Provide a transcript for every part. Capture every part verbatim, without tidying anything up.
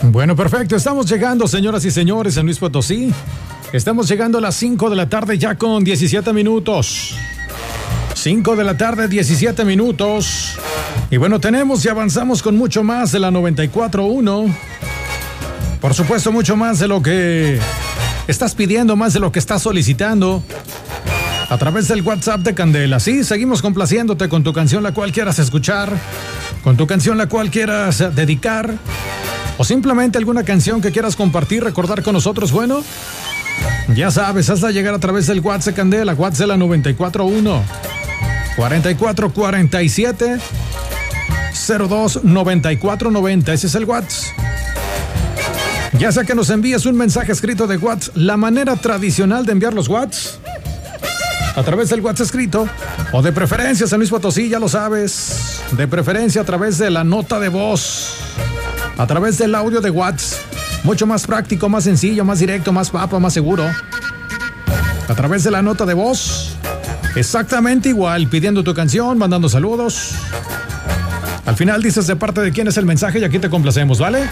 Bueno, perfecto. Estamos llegando, señoras y señores, en San Luis Potosí. Estamos llegando a las cinco de la tarde ya con diecisiete minutos. cinco de la tarde, diecisiete minutos. Y bueno, tenemos y avanzamos con mucho más de la noventa y cuatro punto uno. Por supuesto, mucho más de lo que estás pidiendo, más de lo que estás solicitando. A través del WhatsApp de Candela. Sí, seguimos complaciéndote con tu canción la cual quieras escuchar, con tu canción la cual quieras dedicar, o simplemente alguna canción que quieras compartir, recordar con nosotros. Bueno, ya sabes, hazla llegar a través del WhatsApp de Candela, WhatsApp de la noventa y cuatro punto uno, cuarenta y cuatro cuarenta y siete, cero dos noventa y cuatro noventa. Ese es el WhatsApp. Ya sea que nos envíes un mensaje escrito de WhatsApp, la manera tradicional de enviar los WhatsApp, a través del WhatsApp escrito, o de preferencia, San Luis Potosí, ya lo sabes, de preferencia a través de la nota de voz, a través del audio de WhatsApp, mucho más práctico, más sencillo, más directo, más papa, más seguro. A través de la nota de voz, exactamente igual, pidiendo tu canción, mandando saludos. Al final dices de parte de quién es el mensaje y aquí te complacemos, ¿vale?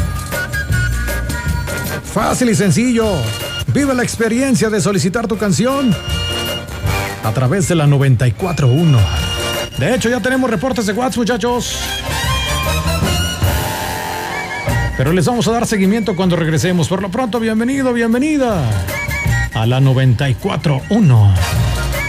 Fácil y sencillo. Vive la experiencia de solicitar tu canción a través de la noventa y cuatro punto uno. De hecho, ya tenemos reportes de WhatsApp, muchachos. Pero les vamos a dar seguimiento cuando regresemos. Por lo pronto, bienvenido, bienvenida a la noventa y cuatro punto uno.